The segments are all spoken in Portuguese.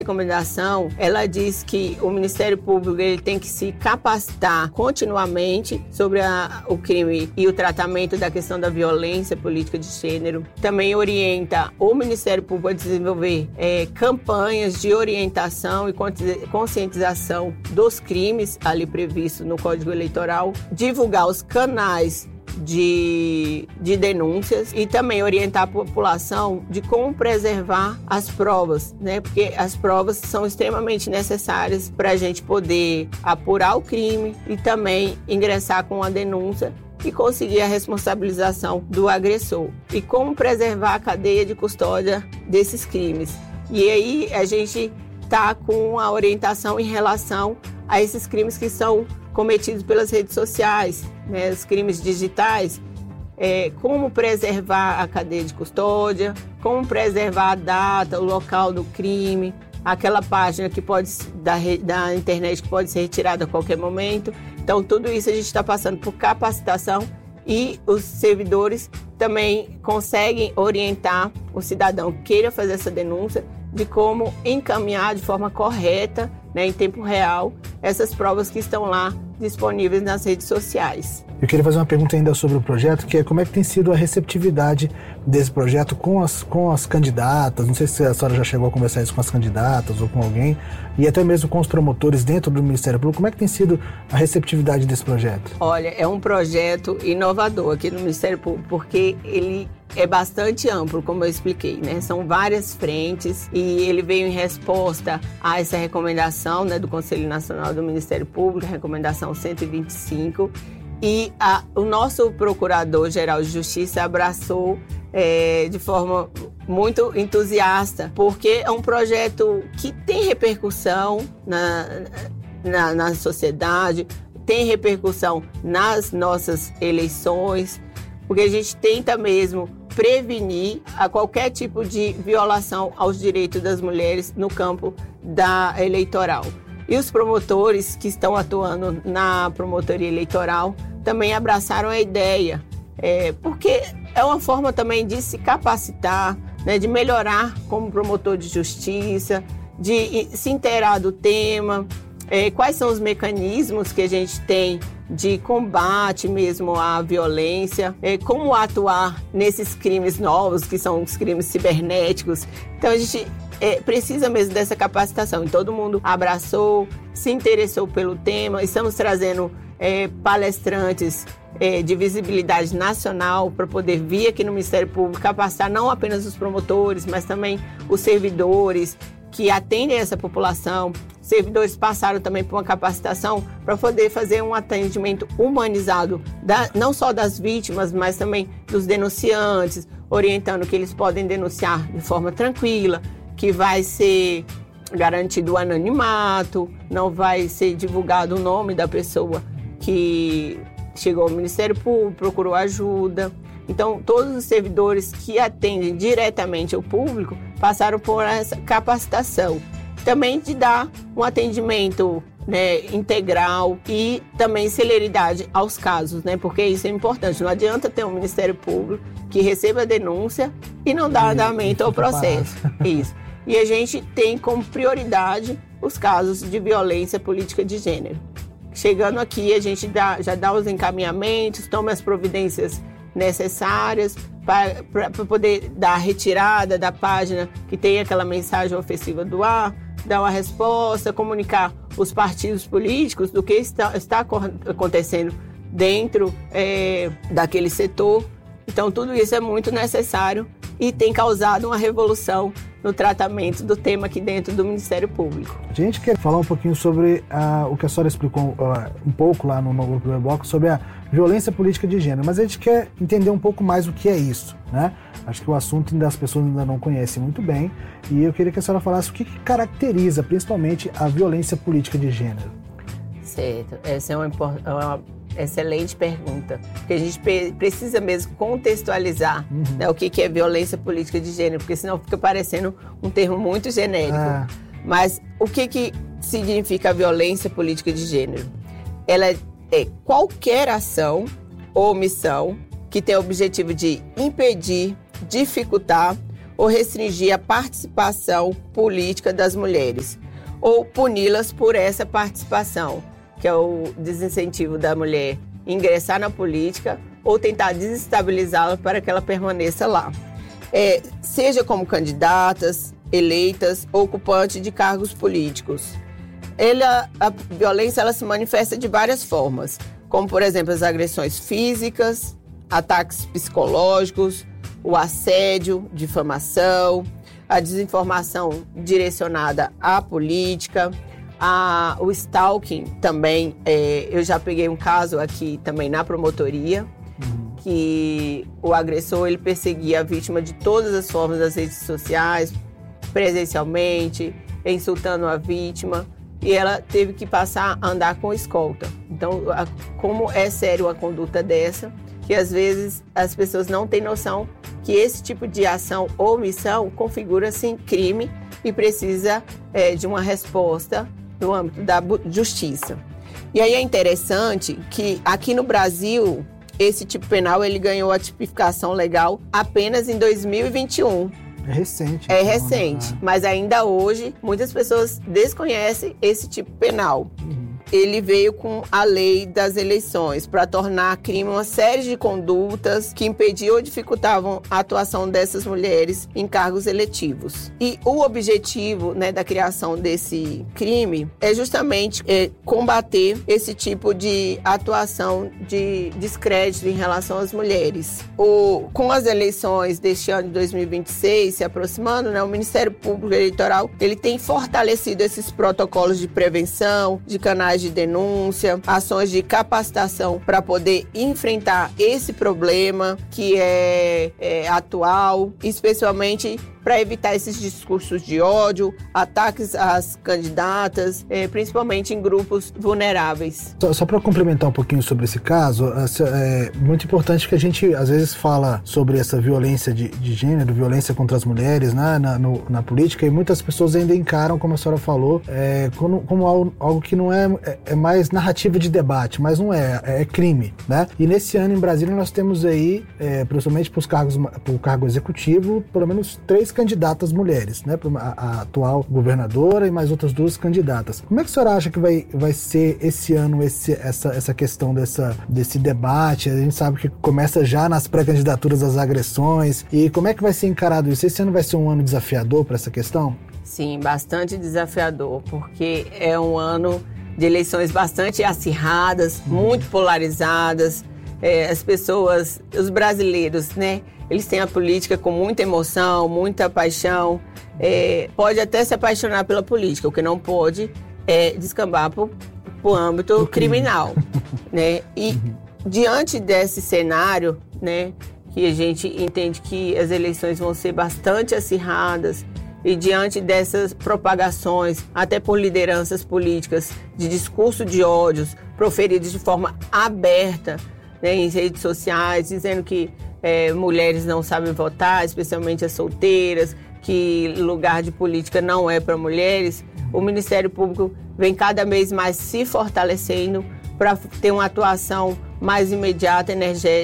recomendação, ela diz que o Ministério Público ele tem que se capacitar continuamente sobre o crime e o tratamento da questão da violência política de gênero. Também orienta o Ministério Público a desenvolver campanhas de orientação e conscientização dos crimes ali previstos no Código Eleitoral, divulgar os canais de denúncias e também orientar a população de como preservar as provas, né? Porque as provas são extremamente necessárias para a gente poder apurar o crime e também ingressar com a denúncia e conseguir a responsabilização do agressor. E como preservar a cadeia de custódia desses crimes. E aí a gente está com a orientação em relação a esses crimes que são cometidos pelas redes sociais, né, os crimes digitais, como preservar a cadeia de custódia, como preservar a data, o local do crime, aquela página que da internet que pode ser retirada a qualquer momento. Então, tudo isso a gente está passando por capacitação e os servidores também conseguem orientar o cidadão que queira fazer essa denúncia de como encaminhar de forma correta, né, em tempo real, essas provas que estão lá disponíveis nas redes sociais. Eu queria fazer uma pergunta ainda sobre o projeto, que é como é que tem sido a receptividade desse projeto com as candidatas, não sei se a senhora já chegou a conversar isso com as candidatas ou com alguém, e até mesmo com os promotores dentro do Ministério Público, como é que tem sido a receptividade desse projeto? Olha, é um projeto inovador aqui no Ministério Público, porque ele é bastante amplo, como eu expliquei, né? São várias frentes e ele veio em resposta a essa recomendação, né, do Conselho Nacional do Ministério Público, a recomendação 125, e o nosso Procurador-Geral de Justiça abraçou de forma muito entusiasta, porque é um projeto que tem repercussão na sociedade, tem repercussão nas nossas eleições, porque a gente tenta mesmo prevenir a qualquer tipo de violação aos direitos das mulheres no campo eleitoral. E os promotores que estão atuando na promotoria eleitoral também abraçaram a ideia, porque é uma forma também de se capacitar, né, de melhorar como promotor de justiça, de se inteirar do tema, quais são os mecanismos que a gente tem de combate mesmo à violência, como atuar nesses crimes novos, que são os crimes cibernéticos. Então a gente precisa mesmo dessa capacitação. E todo mundo abraçou, se interessou pelo tema. Estamos trazendo palestrantes de visibilidade nacional para poder vir aqui no Ministério Público capacitar não apenas os promotores, mas também os servidores que atendem essa população. Servidores passaram também por uma capacitação para poder fazer um atendimento humanizado, não só das vítimas, mas também dos denunciantes, orientando que eles podem denunciar de forma tranquila, que vai ser garantido o anonimato, não vai ser divulgado o nome da pessoa que chegou ao Ministério Público, procurou ajuda. Então, todos os servidores que atendem diretamente ao público passaram por essa capacitação. Também de dar um atendimento, né, integral e também celeridade aos casos, né? Porque isso é importante. Não adianta ter um Ministério Público que receba a denúncia e não dá andamento ao processo. Isso. E a gente tem como prioridade os casos de violência política de gênero. Chegando aqui, a gente já dá os encaminhamentos, toma as providências necessárias para poder dar a retirada da página que tem aquela mensagem ofensiva do ar, dar uma resposta, comunicar os partidos políticos do que está acontecendo dentro daquele setor. Então, tudo isso é muito necessário e tem causado uma revolução no tratamento do tema aqui dentro do Ministério Público. A gente quer falar um pouquinho sobre o que a senhora explicou um pouco lá no grupo do bloco, sobre a violência política de gênero, mas a gente quer entender um pouco mais o que é isso, né? Acho que o assunto as pessoas ainda não conhecem muito bem, e eu queria que a senhora falasse o que caracteriza principalmente a violência política de gênero. Certo, essa é uma excelente pergunta, porque a gente precisa mesmo contextualizar, né, o que é violência política de gênero, porque senão fica parecendo um termo muito genérico. Mas o que significa a violência política de gênero? Ela é qualquer ação ou omissão que tem o objetivo de impedir, dificultar ou restringir a participação política das mulheres, ou puni-las por essa participação, que é o desincentivo da mulher ingressar na política ou tentar desestabilizá-la para que ela permaneça lá. Seja como candidatas, eleitas, ou ocupantes de cargos políticos. A violência ela se manifesta de várias formas, como, por exemplo, as agressões físicas, ataques psicológicos, o assédio, difamação, a desinformação direcionada à política, o stalking também. Eu já peguei um caso aqui também na promotoria, que o agressor ele perseguia a vítima de todas as formas das redes sociais, presencialmente, insultando a vítima, e ela teve que passar a andar com escolta. Então, como é sério a conduta dessa, que às vezes as pessoas não têm noção que esse tipo de ação ou omissão configura-se crime e precisa de uma resposta no âmbito da justiça. E aí é interessante que aqui no Brasil, esse tipo penal ele ganhou a tipificação legal apenas em 2021. É recente. É recente, mas ainda hoje muitas pessoas desconhecem esse tipo penal. Ele veio com a lei das eleições para tornar crime uma série de condutas que impediam ou dificultavam a atuação dessas mulheres em cargos eletivos. E o objetivo, da criação desse crime é justamente combater esse tipo de atuação de descrédito em relação às mulheres. Com as eleições deste ano de 2026 se aproximando, o Ministério Público Eleitoral ele tem fortalecido esses protocolos de prevenção, de canais de denúncia, ações de capacitação para poder enfrentar esse problema que é atual, especialmente para evitar esses discursos de ódio, ataques às candidatas, principalmente em grupos vulneráveis. Só para complementar um pouquinho sobre esse caso, é muito importante que a gente às vezes fala sobre essa violência de gênero, violência contra as mulheres na política, e muitas pessoas ainda encaram, como a senhora falou, como algo que não é mais narrativa de debate, mas não é crime, né? E nesse ano em Brasília nós temos aí, principalmente para o cargo executivo, pelo menos 3 candidatas mulheres, né? A atual governadora e mais outras 2 candidatas. Como é que a senhora acha que vai ser esse ano essa questão desse debate? A gente sabe que começa já nas pré-candidaturas das agressões. E como é que vai ser encarado isso? Esse ano vai ser um ano desafiador para essa questão? Sim, bastante desafiador, porque é um ano de eleições bastante acirradas, muito polarizadas. As pessoas, os brasileiros, eles têm a política com muita emoção, muita paixão. Pode até se apaixonar pela política, o que não pode é descambar para o âmbito criminal. E diante desse cenário, que a gente entende que as eleições vão ser bastante acirradas, e diante dessas propagações, até por lideranças políticas, de discurso de ódios proferidos de forma aberta, em redes sociais, dizendo que mulheres não sabem votar, especialmente as solteiras, que lugar de política não é para mulheres, o Ministério Público vem cada vez mais se fortalecendo para ter uma atuação mais imediata,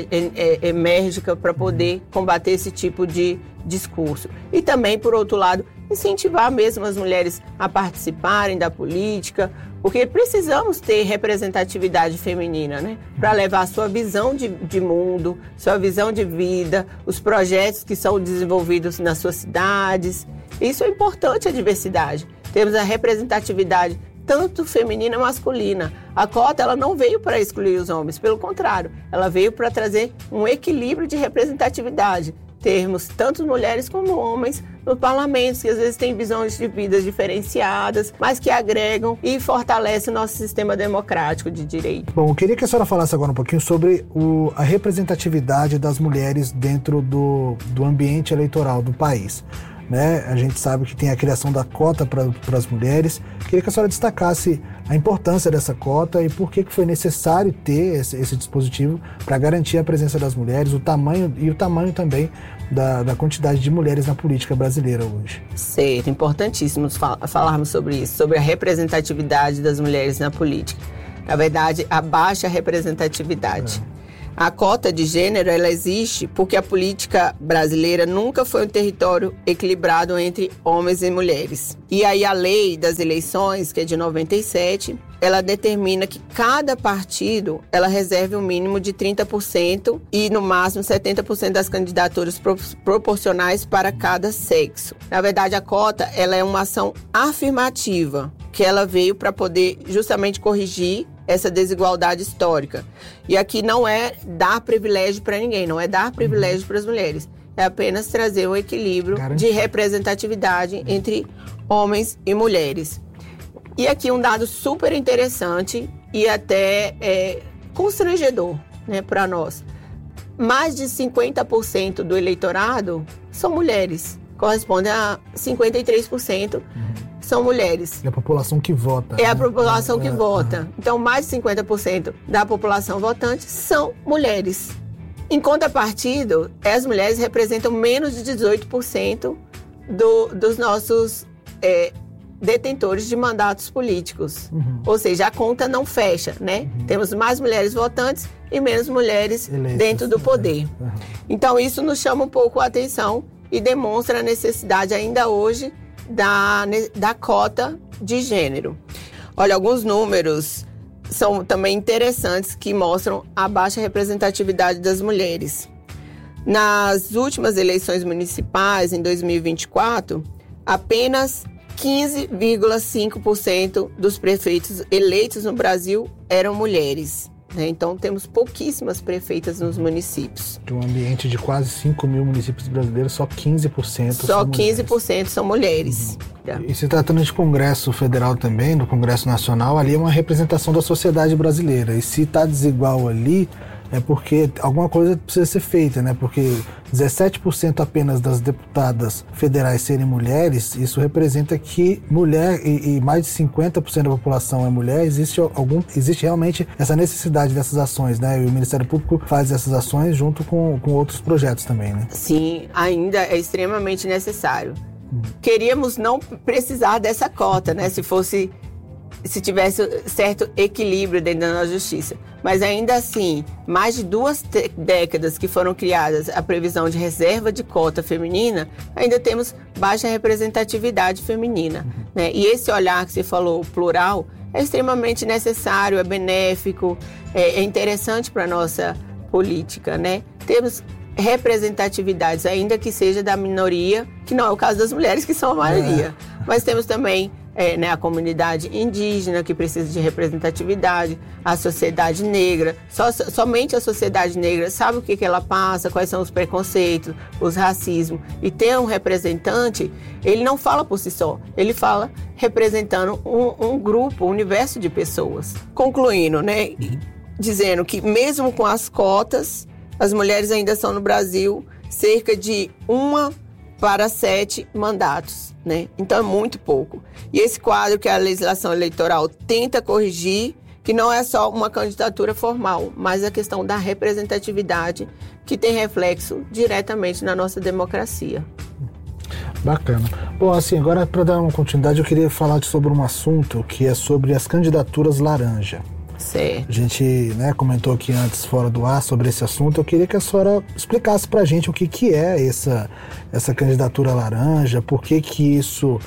enérgica, para poder combater esse tipo de discurso. E também, por outro lado, incentivar mesmo as mulheres a participarem da política, porque precisamos ter representatividade feminina, para levar a sua visão de mundo, sua visão de vida, os projetos que são desenvolvidos nas suas cidades. Isso é importante, a diversidade. Temos a representatividade tanto feminina e masculina. A cota ela não veio para excluir os homens, pelo contrário, ela veio para trazer um equilíbrio de representatividade. Termos tanto mulheres como homens no parlamento, que às vezes têm visões de vidas diferenciadas, mas que agregam e fortalecem o nosso sistema democrático de direito. Bom, eu queria que a senhora falasse agora um pouquinho sobre a representatividade das mulheres dentro do ambiente eleitoral do país. A gente sabe que tem a criação da cota para as mulheres. Queria que a senhora destacasse a importância dessa cota e por que foi necessário ter esse dispositivo para garantir a presença das mulheres, o tamanho também da quantidade de mulheres na política brasileira hoje. Certo, importantíssimo falarmos sobre isso, sobre a representatividade das mulheres na política. Na verdade, a baixa representatividade. A cota de gênero, ela existe porque a política brasileira nunca foi um território equilibrado entre homens e mulheres. E aí a lei das eleições, que é de 97, ela determina que cada partido, ela reserve um mínimo de 30% e no máximo 70% das candidaturas proporcionais para cada sexo. Na verdade, a cota, ela é uma ação afirmativa, que ela veio para poder justamente corrigir essa desigualdade histórica. E aqui não é dar privilégio para ninguém, não é dar privilégio para as mulheres. É apenas trazer um equilíbrio de representatividade entre homens e mulheres. E aqui um dado super interessante e até constrangedor, né, para nós. Mais de 50% do eleitorado são mulheres. Corresponde a 53%. São mulheres. É a população que vota. É a população que vota. Então, mais de 50% da população votante são mulheres. Em contrapartida, as mulheres representam menos de 18% dos nossos detentores de mandatos políticos. Ou seja, a conta não fecha, né? Temos mais mulheres votantes e menos mulheres eleitas dentro do poder. Então, isso nos chama um pouco a atenção e demonstra a necessidade ainda hoje da cota de gênero. Olha, alguns números são também interessantes que mostram a baixa representatividade das mulheres. Nas últimas eleições municipais, em 2024, apenas 15,5% dos prefeitos eleitos no Brasil eram mulheres. Então, temos pouquíssimas prefeitas nos municípios. De um ambiente de quase 5 mil municípios brasileiros, só 15% só 15% são mulheres. E se tratando de Congresso Federal também, do Congresso Nacional, ali é uma representação da sociedade brasileira. E se está desigual ali, é porque alguma coisa precisa ser feita, né? Porque 17% apenas das deputadas federais serem mulheres, isso representa que mulher e mais de 50% da população é mulher, existe realmente essa necessidade dessas ações, né? E o Ministério Público faz essas ações junto com outros projetos também, né? Sim, ainda é extremamente necessário. Queríamos não precisar dessa cota, né? Se tivesse certo equilíbrio dentro da nossa justiça. Mas ainda assim, mais de 2 décadas que foram criadas a previsão de reserva de cota feminina, ainda temos baixa representatividade feminina, né? E esse olhar que você falou, plural, é extremamente necessário, é benéfico, é interessante para a nossa política, né? Temos representatividades, ainda que seja da minoria, que não é o caso das mulheres, que são a maioria. Mas temos também a comunidade indígena, que precisa de representatividade, a sociedade negra. Somente a sociedade negra sabe o que ela passa, quais são os preconceitos, os racismos. E ter um representante, ele não fala por si só, ele fala representando um grupo, um universo de pessoas. Concluindo, né, dizendo que mesmo com as cotas, as mulheres ainda são no Brasil cerca de 1 para 7 mandatos, né? Então é muito pouco. E esse quadro que a legislação eleitoral tenta corrigir, que não é só uma candidatura formal, mas a questão da representatividade, que tem reflexo diretamente na nossa democracia. Bacana. Bom, assim, agora para dar uma continuidade, eu queria falar sobre um assunto que é sobre as candidaturas laranja. Certo. A gente, né, comentou aqui antes, fora do ar, sobre esse assunto. Eu queria que a senhora explicasse pra gente o que é essa candidatura laranja, por que isso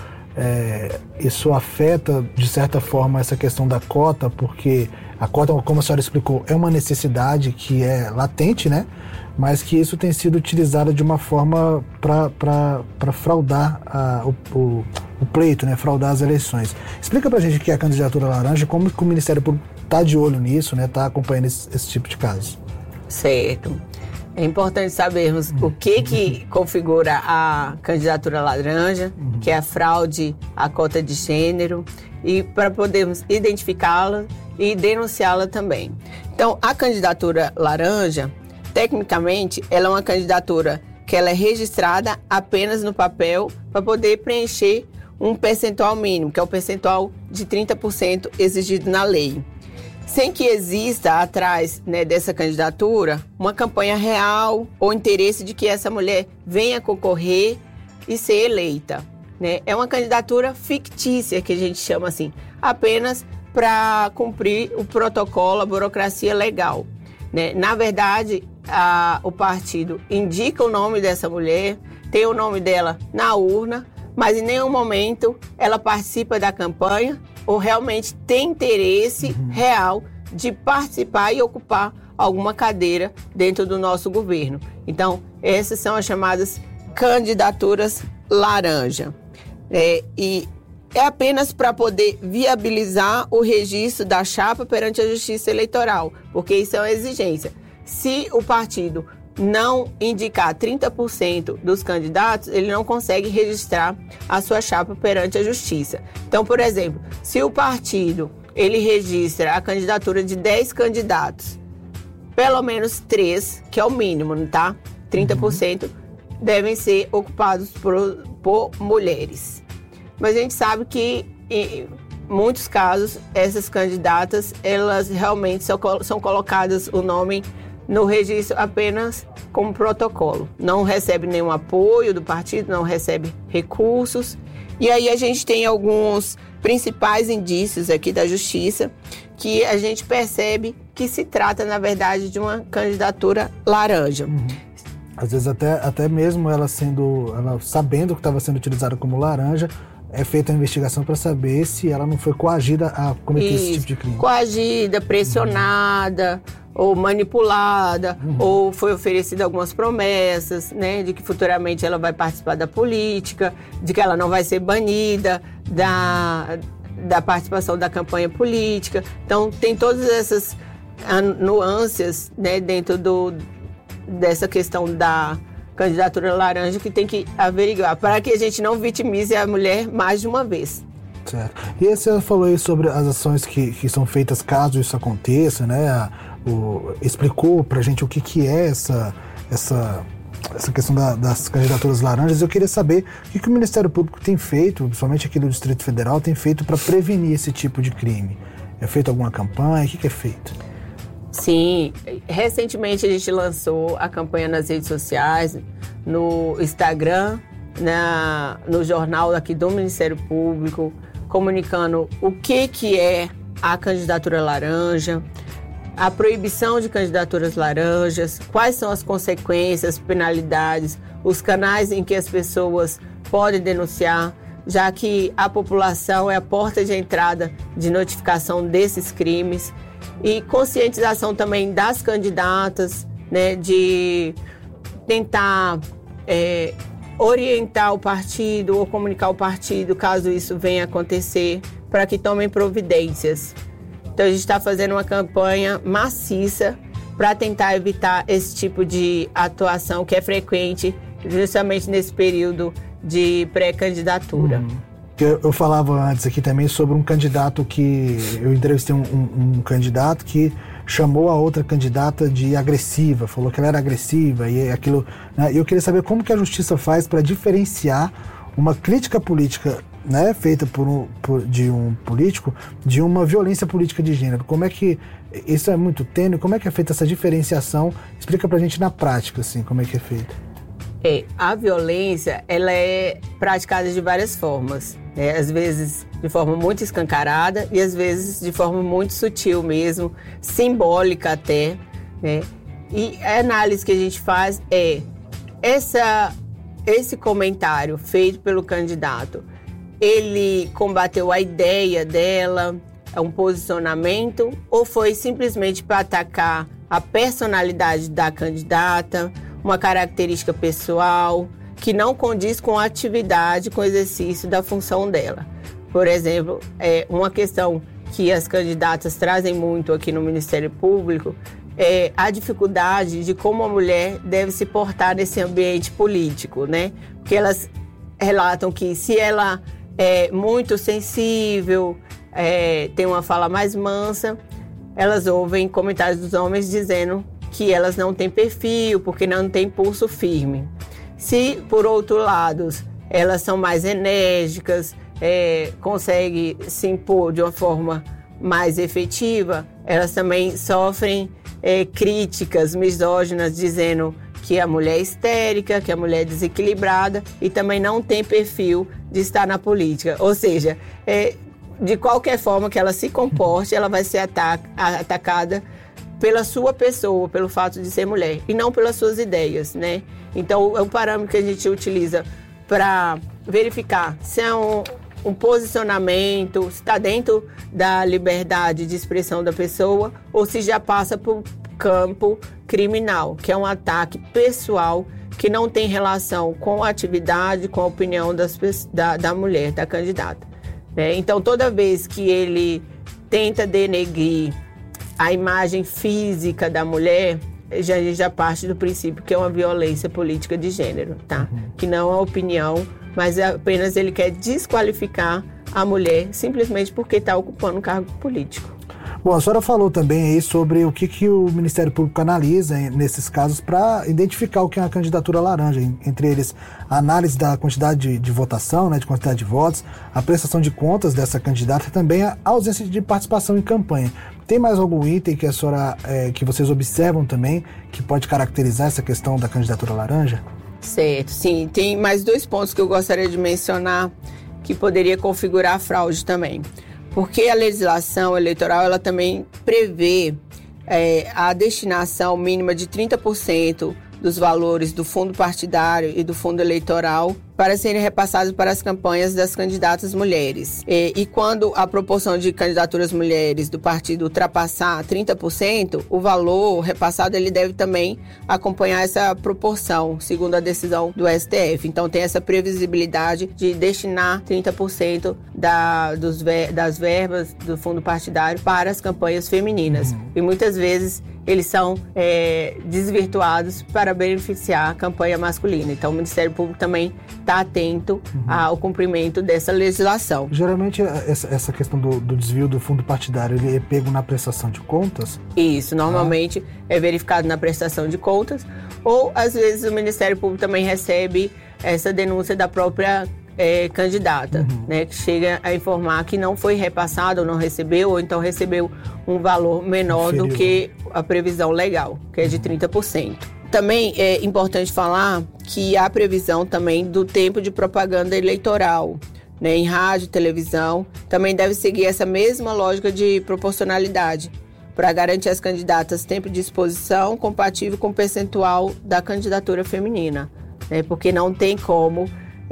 afeta, de certa forma, essa questão da cota, porque a cota, como a senhora explicou, é uma necessidade que é latente, né? Mas que isso tem sido utilizado de uma forma para fraudar o pleito, né? Fraudar as eleições. Explica pra gente o que é a candidatura laranja, como que o Ministério Público está de olho nisso, né? Está acompanhando esse tipo de caso. Certo. É importante sabermos o que configura a candidatura laranja, que é a fraude à cota de gênero, e para podermos identificá-la e denunciá-la também. Então, a candidatura laranja, tecnicamente, ela é uma candidatura que ela é registrada apenas no papel para poder preencher um percentual mínimo, que é o percentual de 30% exigido na lei. Sem que exista atrás, né, dessa candidatura uma campanha real ou interesse de que essa mulher venha concorrer e ser eleita, né? É uma candidatura fictícia, que a gente chama assim, apenas para cumprir o protocolo, a burocracia legal. né? Na verdade, o partido indica o nome dessa mulher, tem o nome dela na urna, mas em nenhum momento ela participa da campanha ou realmente tem interesse real de participar e ocupar alguma cadeira dentro do nosso governo. Então, essas são as chamadas candidaturas laranja. E é apenas para poder viabilizar o registro da chapa perante a Justiça Eleitoral, porque isso é uma exigência. Se o partido não indicar 30% dos candidatos, ele não consegue registrar a sua chapa perante a Justiça. Então, por exemplo, se o partido ele registra a candidatura de 10 candidatos, pelo menos 3, que é o mínimo, tá? 30% devem ser ocupados por mulheres. Mas a gente sabe que, em muitos casos, essas candidatas, elas realmente são colocadas o nome no registro apenas como protocolo. Não recebe nenhum apoio do partido, não recebe recursos. E aí a gente tem alguns principais indícios aqui da Justiça que a gente percebe que se trata, na verdade, de uma candidatura laranja. Às vezes até mesmo ela sabendo que estava sendo utilizada como laranja, é feita a investigação para saber se ela não foi coagida a cometer esse tipo de crime. Coagida, pressionada, ou manipulada, ou foi oferecida algumas promessas, né, de que futuramente ela vai participar da política, de que ela não vai ser banida da participação da campanha política. Então, tem todas essas nuances, né, dentro dessa questão da candidatura laranja que tem que averiguar, para que a gente não vitimize a mulher mais de uma vez. Certo. E aí você falou aí sobre as ações que são feitas caso isso aconteça, né? Explicou pra gente o que é essa questão das candidaturas laranjas. Eu queria saber o que o Ministério Público tem feito, principalmente aqui do Distrito Federal, tem feito para prevenir esse tipo de crime. É feito alguma campanha? O que é feito? Sim, recentemente a gente lançou a campanha nas redes sociais, no Instagram, no jornal aqui do Ministério Público, comunicando o que é a candidatura laranja, a proibição de candidaturas laranjas, quais são as consequências, penalidades, os canais em que as pessoas podem denunciar, já que a população é a porta de entrada de notificação desses crimes. E conscientização também das candidatas, né, de tentar orientar o partido ou comunicar o partido, caso isso venha a acontecer, para que tomem providências. Então, a gente está fazendo uma campanha maciça para tentar evitar esse tipo de atuação que é frequente justamente nesse período de pré-candidatura. Eu falava antes aqui também sobre um candidato que... Eu entrevistei um candidato que chamou a outra candidata de agressiva, falou que ela era agressiva e aquilo... Né? E eu queria saber como que a Justiça faz para diferenciar uma crítica política, né, feita de um político de uma violência política de gênero. Como é que... Isso é muito tênue, como é que é feita essa diferenciação? Explica pra gente na prática, assim, como é que é feita. A violência, ela é praticada de várias formas, né? Às vezes de forma muito escancarada e às vezes de forma muito sutil mesmo, simbólica até, né? E a análise que a gente faz é esse comentário feito pelo candidato, ele combateu a ideia dela, um posicionamento, ou foi simplesmente para atacar a personalidade da candidata, uma característica pessoal que não condiz com a atividade, com o exercício da função dela. Por exemplo, uma questão que as candidatas trazem muito aqui no Ministério Público é a dificuldade de como a mulher deve se portar nesse ambiente político, né? Porque elas relatam que se ela é muito sensível, tem uma fala mais mansa, elas ouvem comentários dos homens dizendo que elas não têm perfil, porque não têm pulso firme. Se, por outro lado, elas são mais enérgicas, conseguem se impor de uma forma mais efetiva, elas também sofrem críticas misóginas, dizendo que a mulher é histérica, que a mulher é desequilibrada e também não tem perfil de estar na política. Ou seja, de qualquer forma que ela se comporte, ela vai ser atacada pela sua pessoa, pelo fato de ser mulher, e não pelas suas ideias, né? Então, é o parâmetro que a gente utiliza para verificar se é um posicionamento, se está dentro da liberdade de expressão da pessoa ou se já passa por campo criminal, que é um ataque pessoal que não tem relação com a atividade, com a opinião da mulher, da candidata. Né? Então, toda vez que ele tenta denegrir a imagem física da mulher, já parte do princípio que é uma violência política de gênero, tá? Que não é opinião, mas apenas ele quer desqualificar a mulher simplesmente porque está ocupando um cargo político. Bom, a senhora falou também aí sobre o que o Ministério Público analisa nesses casos para identificar o que é uma candidatura laranja, entre eles a análise da quantidade de votação, né, de quantidade de votos, a prestação de contas dessa candidata e também a ausência de participação em campanha. Tem mais algum item que a senhora, que vocês observam também, que pode caracterizar essa questão da candidatura laranja? Certo, sim. Tem mais 2 pontos que eu gostaria de mencionar que poderia configurar a fraude também. Porque a legislação eleitoral, ela também prevê a destinação mínima de 30% dos valores do fundo partidário e do fundo eleitoral para serem repassados para as campanhas das candidatas mulheres. E quando a proporção de candidaturas mulheres do partido ultrapassar 30%, o valor repassado ele deve também acompanhar essa proporção, segundo a decisão do STF. Então tem essa previsibilidade de destinar 30% das verbas do fundo partidário para as campanhas femininas. E muitas vezes eles são desvirtuados para beneficiar a campanha masculina. Então o Ministério Público também está atento ao cumprimento dessa legislação. Geralmente essa questão do desvio do fundo partidário, ele é pego na prestação de contas? Isso, normalmente é verificado na prestação de contas, ou às vezes o Ministério Público também recebe essa denúncia da própria candidata, né, que chega a informar que não foi repassado ou não recebeu, ou então recebeu um valor menor do que a previsão legal, que é de 30%. Também é importante falar que há previsão também do tempo de propaganda eleitoral, né, em rádio, televisão, também deve seguir essa mesma lógica de proporcionalidade para garantir às candidatas tempo de exposição compatível com o percentual da candidatura feminina, né, porque não tem como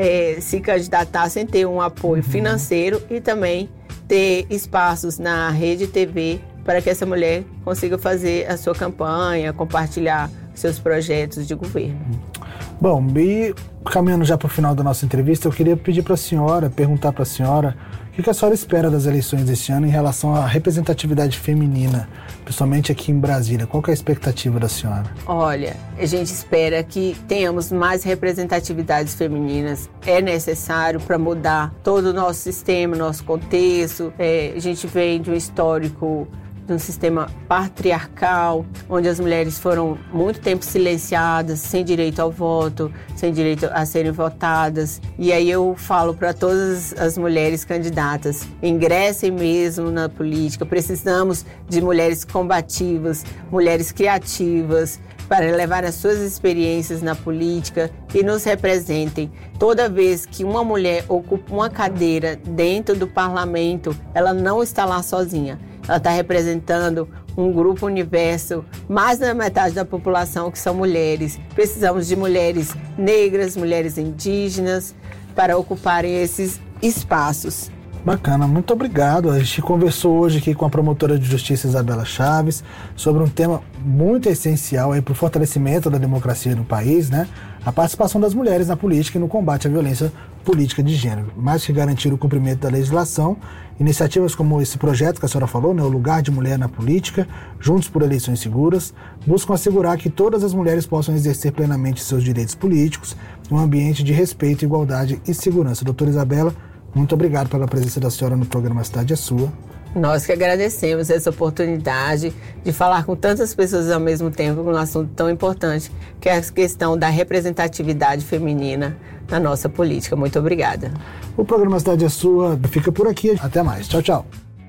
se candidatar sem ter um apoio financeiro e também ter espaços na rede TV para que essa mulher consiga fazer a sua campanha, compartilhar seus projetos de governo. Bom, e caminhando já para o final da nossa entrevista, eu queria pedir para a senhora, perguntar para a senhora o que a senhora espera das eleições deste ano em relação à representatividade feminina, principalmente aqui em Brasília. Qual que é a expectativa da senhora? Olha, a gente espera que tenhamos mais representatividades femininas. É necessário para mudar todo o nosso sistema, nosso contexto. A gente vem de um histórico de um sistema patriarcal, onde as mulheres foram muito tempo silenciadas, sem direito ao voto, sem direito a serem votadas. E aí eu falo para todas as mulheres candidatas, ingressem mesmo na política. Precisamos de mulheres combativas, mulheres criativas, para levar as suas experiências na política e nos representem. Toda vez que uma mulher ocupa uma cadeira dentro do parlamento, ela não está lá sozinha. Ela está representando um grupo universo, mais da metade da população que são mulheres. Precisamos de mulheres negras, mulheres indígenas, para ocuparem esses espaços. Bacana, muito obrigado. A gente conversou hoje aqui com a promotora de justiça Isabela Chaves sobre um tema muito essencial para o fortalecimento da democracia no país, né? A participação das mulheres na política e no combate à violência política de gênero. Mais que garantir o cumprimento da legislação, iniciativas como esse projeto que a senhora falou, né, o Lugar de Mulher na Política, Juntos por Eleições Seguras, buscam assegurar que todas as mulheres possam exercer plenamente seus direitos políticos em um ambiente de respeito, igualdade e segurança. Doutora Isabela, muito obrigado pela presença da senhora no programa Cidade é Sua. Nós que agradecemos essa oportunidade de falar com tantas pessoas ao mesmo tempo com um assunto tão importante, que é a questão da representatividade feminina na nossa política. Muito obrigada. O programa Cidade é Sua fica por aqui. Até mais. Tchau, tchau.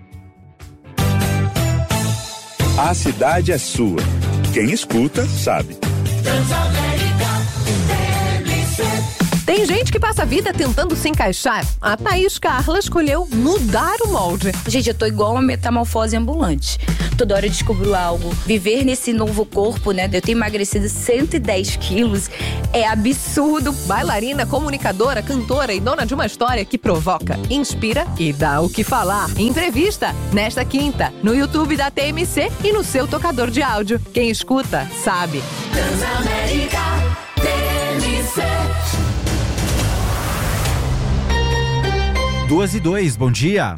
A cidade é sua. Quem escuta, sabe. Tem Tem gente que passa a vida tentando se encaixar. A Thaís Carla escolheu mudar o molde. Gente, eu tô igual uma metamorfose ambulante. Toda hora eu descubro algo. Viver nesse novo corpo, né? Eu tenho emagrecido 110 quilos. É absurdo. Bailarina, comunicadora, cantora e dona de uma história que provoca, inspira e dá o que falar. Entrevista nesta quinta, no YouTube da TMC e no seu tocador de áudio. Quem escuta, sabe. Transamérica TMC. 2:02, bom dia.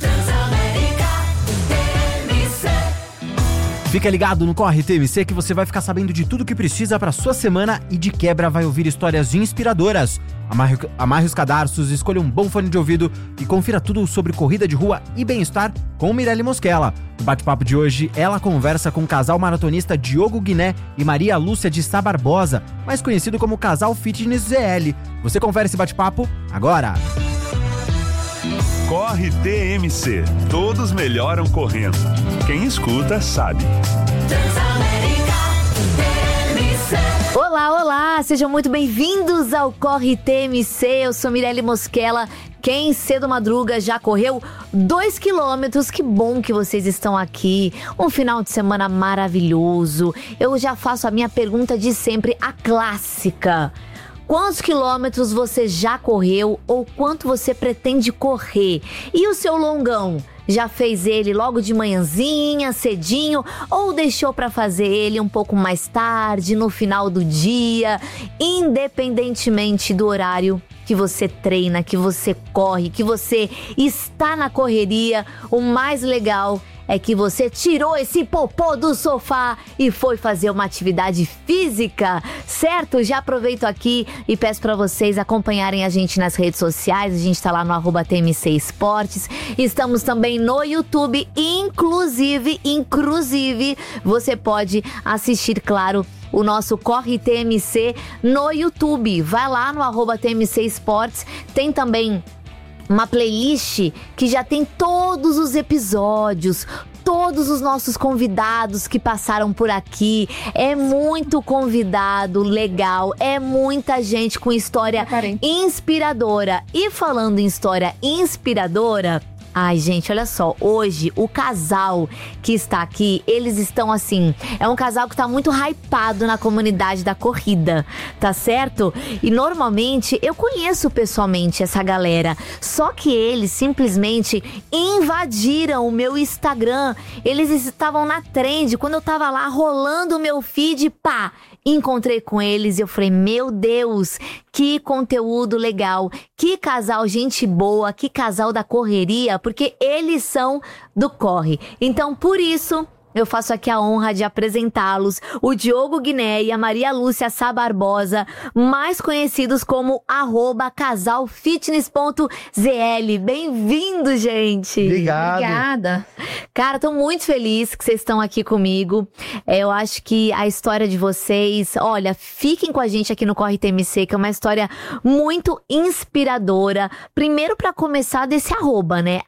Fica ligado no Corre TMC que você vai ficar sabendo de tudo que precisa para sua semana e de quebra vai ouvir histórias inspiradoras. Amarre os cadarços, escolha um bom fone de ouvido e confira tudo sobre corrida de rua e bem-estar com Mirelle Mosquela. No bate-papo de hoje, ela conversa com o casal maratonista Diogo Guiné e Maria Lúcia de Sá Barbosa, mais conhecido como Casal Fitness ZL. Você confere esse bate-papo agora. Corre TMC. Todos melhoram correndo. Quem escuta, sabe. Olá, olá! Sejam muito bem-vindos ao Corre TMC. Eu sou Mirelle Mosquela. Quem cedo madruga já correu 2 quilômetros. Que bom que vocês estão aqui. Um final de semana maravilhoso. Eu já faço a minha pergunta de sempre, a clássica. Quantos quilômetros você já correu ou quanto você pretende correr? E o seu longão? Já fez ele logo de manhãzinha, cedinho, ou deixou para fazer ele um pouco mais tarde, no final do dia? Independentemente do horário que você treina, que você corre, que você está na correria, o mais legal é que você tirou esse popô do sofá e foi fazer uma atividade física, certo? Já aproveito aqui e peço para vocês acompanharem a gente nas redes sociais. A gente tá lá no @TMC Esportes. Estamos também no YouTube, inclusive, você pode assistir, claro, o nosso Corre TMC no YouTube. Vai lá no @TMC Esportes. Tem também uma playlist que já tem todos os episódios, todos os nossos convidados que passaram por aqui. É muito convidado legal, é muita gente com história inspiradora. E falando em história inspiradora, ai, gente, olha só, hoje o casal que está aqui, eles estão assim, é um casal que está muito hypado na comunidade da corrida, tá certo? E normalmente eu conheço pessoalmente essa galera, só que eles simplesmente invadiram o meu Instagram. Eles estavam na trend, quando eu tava lá rolando o meu feed, pá, encontrei com eles e eu falei, meu Deus, que conteúdo legal, que casal gente boa, que casal da correria, porque eles são do Corre. Então, por isso, eu faço aqui a honra de apresentá-los, o Diogo Guiné e a Maria Lúcia Sá Barbosa, mais conhecidos como @casalfitness.zl. Bem-vindo, gente! Obrigado. Obrigada. Cara, tô muito feliz que vocês estão aqui comigo. Eu acho que a história de vocês, olha, fiquem com a gente aqui no Corre TMC, que é uma história muito inspiradora. Primeiro, para começar, desse @, né?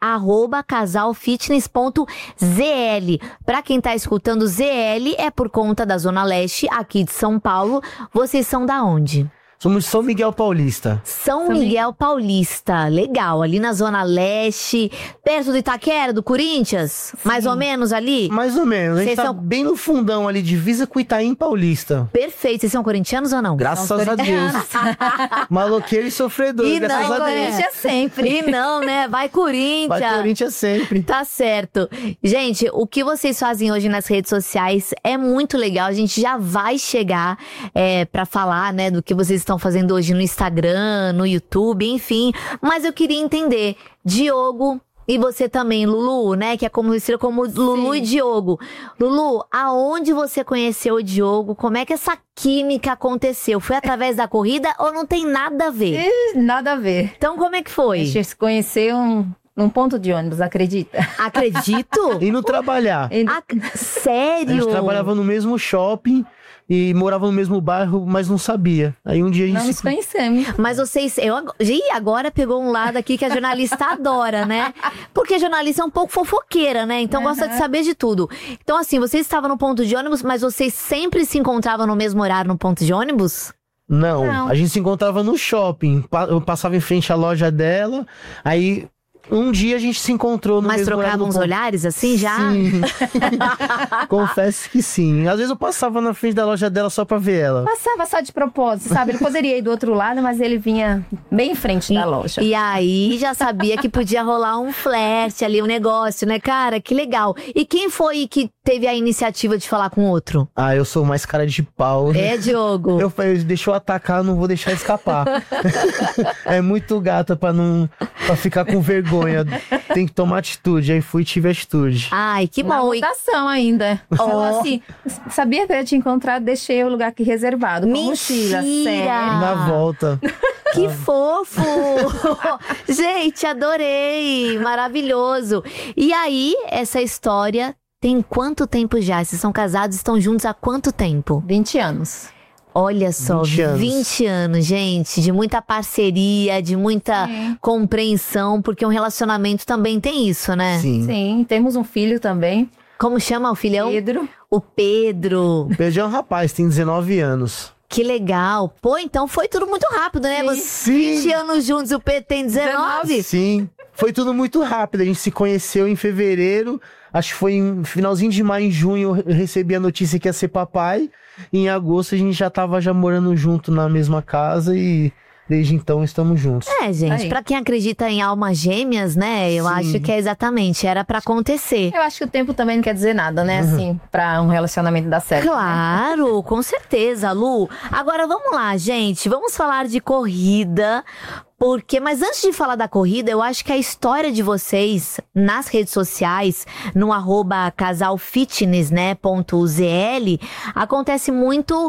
@casalfitness.zl. Pra quem tá escutando, ZL é por conta da Zona Leste, aqui de São Paulo. Vocês são da onde? Somos São Miguel Paulista. São Miguel Paulista, legal, ali na Zona Leste, perto do Itaquera, do Corinthians? Sim. Mais ou menos ali? Mais ou menos, a gente tá são bem no fundão ali, divisa com Itaim Paulista. Perfeito, vocês são corintianos ou não? Graças a Deus. Maloqueiro e sofredor, e graças não, a Deus. Corinthians sempre. E não, né? Vai Corinthians. Vai Corinthians sempre. Tá certo. Gente, o que vocês fazem hoje nas redes sociais é muito legal, a gente já vai chegar pra falar, né, do que vocês estão fazendo hoje no Instagram, no YouTube, enfim. Mas eu queria entender, Diogo e você também, Lulu, né, que é conhecido como Lulu e Diogo. Lulu, aonde você conheceu o Diogo? Como é que essa química aconteceu? Foi através da corrida ou não tem nada a ver? Nada a ver. Então como é que foi? A gente se conheceu num ponto de ônibus, acredita? Acredito? Indo trabalhar. Sério? A gente trabalhava no mesmo shopping e morava no mesmo bairro, mas não sabia. Aí um dia a gente não nos conhecemos. Mas vocês... Ih, agora pegou um lado aqui que a jornalista adora, né? Porque a jornalista é um pouco fofoqueira, né? Então gosta de saber de tudo. Então assim, vocês estavam no ponto de ônibus, mas vocês sempre se encontravam no mesmo horário no ponto de ônibus? Não, a gente se encontrava no shopping. Eu passava em frente à loja dela, aí um dia a gente se encontrou no Mas trocavam uns olhares assim já? Sim. Confesso que sim. Às vezes eu passava na frente da loja dela só pra ver ela. Passava só de propósito, sabe? Ele poderia ir do outro lado, mas ele vinha bem em frente da loja. E aí já sabia que podia rolar um flerte ali, um negócio, né, cara? Que legal. E quem foi que teve a iniciativa de falar com o outro? Ah, eu sou mais cara de pau. É, Diogo? Eu falei, deixa eu atacar, não vou deixar escapar. É muito gata pra ficar com vergonha. Tem que tomar atitude. Aí fui e tive atitude. Ai, que Na bom. votação ainda. Falou assim, sabia que eu ia te encontrar, deixei o lugar aqui reservado. Com mochila, sério. Na volta. Que fofo! Gente, adorei! Maravilhoso! E aí, essa história tem quanto tempo já? Vocês são casados, estão juntos há quanto tempo? 20 anos. Olha só, 20 anos, gente, de muita parceria, de muita compreensão, porque um relacionamento também tem isso, né? Sim, temos um filho também. Como chama o filhão? Pedro. O Pedro. O Pedro é um rapaz, tem 19 anos. Que legal. Pô, então foi tudo muito rápido, né? Sim. 20 anos juntos, o Pedro tem 19? Sim, foi tudo muito rápido. A gente se conheceu em fevereiro, acho que foi em finalzinho de maio, em junho, eu recebi a notícia que ia ser papai. Em agosto a gente já tava morando junto na mesma casa e desde então estamos juntos. É, gente, pra quem acredita em almas gêmeas, né? Eu acho que é exatamente, era pra acontecer. Eu acho que o tempo também não quer dizer nada, né? Assim, pra um relacionamento dar certo. Claro, com certeza, Lu. Agora vamos lá, gente. Vamos falar de corrida. Mas antes de falar da corrida, eu acho que a história de vocês nas redes sociais, no @casalfitness, né, .uzl, acontece muito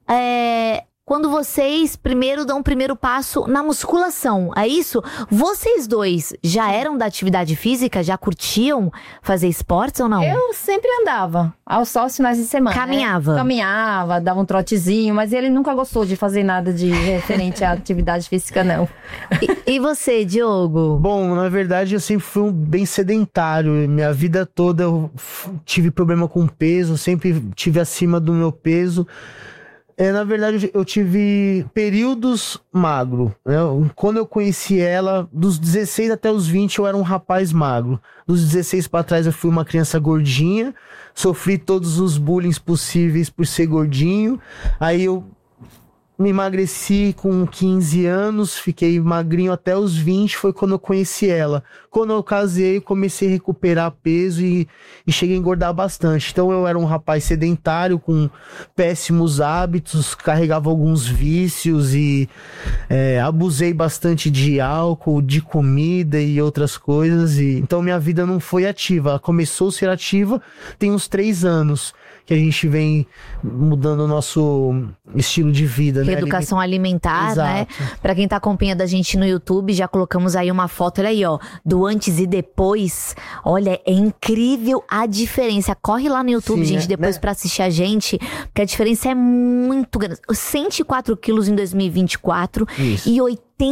quando vocês primeiro dão o primeiro passo na musculação, é isso? Vocês dois já eram da atividade física? Já curtiam fazer esportes ou não? Eu sempre andava, só aos finais de semana. Caminhava? Né? Caminhava, dava um trotezinho, mas ele nunca gostou de fazer nada de referente à atividade física, não. E você, Diogo? Bom, na verdade eu sempre fui bem sedentário. Minha vida toda eu tive problema com peso, sempre tive acima do meu peso. Na verdade, eu tive períodos magro, né? Quando eu conheci ela, dos 16 até os 20, eu era um rapaz magro. Dos 16 para trás, eu fui uma criança gordinha. Sofri todos os bullying possíveis por ser gordinho. Aí eu me emagreci com 15 anos, fiquei magrinho até os 20, foi quando eu conheci ela. Quando eu casei, comecei a recuperar peso e cheguei a engordar bastante. Então eu era um rapaz sedentário, com péssimos hábitos, carregava alguns vícios e abusei bastante de álcool, de comida e outras coisas. Então minha vida não foi ativa, ela começou a ser ativa tem uns 3 anos. Que a gente vem mudando o nosso estilo de vida, né? Educação alimentar, né? Pra quem tá acompanhando a gente no YouTube, já colocamos aí uma foto, olha aí, ó, do antes e depois. Olha, é incrível a diferença. Corre lá no YouTube, gente, depois pra assistir a gente, porque a diferença é muito grande. 104 quilos em 2024 e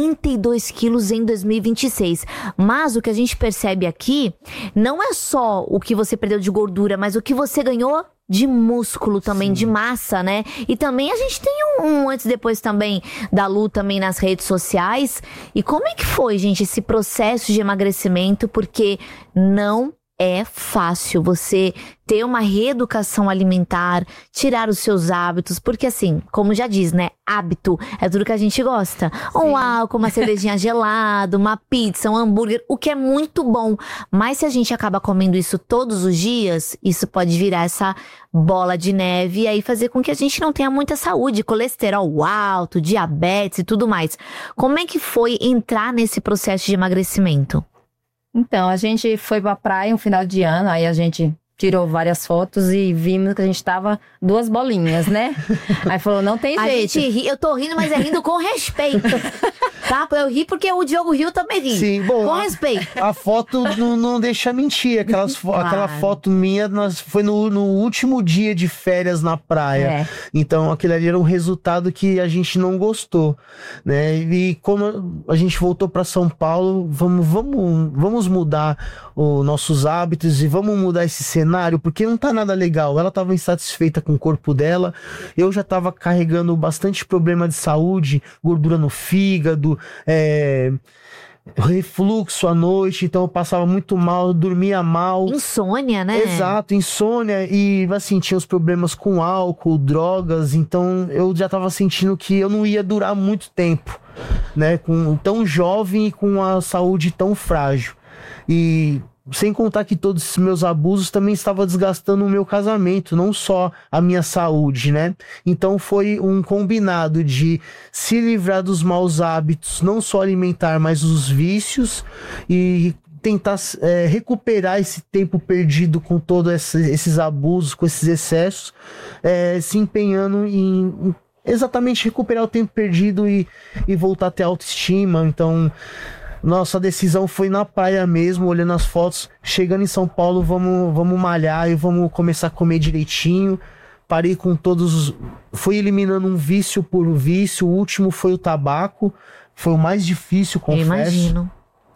82 quilos em 2026. Mas o que a gente percebe aqui não é só o que você perdeu de gordura, mas o que você ganhou de músculo também, de massa, né? E também a gente tem um antes e depois também da Lu também nas redes sociais. E como é que foi, gente, esse processo de emagrecimento? Porque não é fácil você ter uma reeducação alimentar, tirar os seus hábitos, porque assim, como já diz, né, hábito é tudo que a gente gosta. Um álcool, uma cervejinha gelada, uma pizza, um hambúrguer, o que é muito bom. Mas se a gente acaba comendo isso todos os dias, isso pode virar essa bola de neve e aí fazer com que a gente não tenha muita saúde, colesterol alto, diabetes e tudo mais. Como é que foi entrar nesse processo de emagrecimento? Então, a gente foi pra praia um final de ano, aí a gente tirou várias fotos e vimos que a gente tava 2 bolinhas, né? Aí falou, não tem jeito. Eu tô rindo, mas é rindo com respeito. Tá? Eu ri porque o Diogo riu, também ri. Sim, bom. Com respeito. A foto não deixa mentir. Aquela foto minha foi no último dia de férias na praia. Então, aquele ali era um resultado que a gente não gostou, né? E quando a gente voltou para São Paulo, vamos mudar os nossos hábitos e vamos mudar esse cenário, porque não tá nada legal. Ela estava insatisfeita com o corpo dela, eu já estava carregando bastante problema de saúde, gordura no fígado, refluxo à noite, então eu passava muito mal, dormia mal. Insônia, né? Exato, insônia, e assim, tinha os problemas com álcool, drogas, então eu já tava sentindo que eu não ia durar muito tempo, né, tão jovem e com a saúde tão frágil. E sem contar que todos esses meus abusos também estavam desgastando o meu casamento, não só a minha saúde, né? Então foi um combinado de se livrar dos maus hábitos, não só alimentar, mas os vícios, e tentar recuperar esse tempo perdido com todos esses abusos, com esses excessos, se empenhando em exatamente recuperar o tempo perdido e voltar a ter autoestima. Então, nossa decisão foi na praia mesmo, olhando as fotos. Chegando em São Paulo, vamos malhar e vamos começar a comer direitinho. Parei com todos. Fui eliminando um vício por vício. O último foi o tabaco. Foi o mais difícil, confesso. Imagino.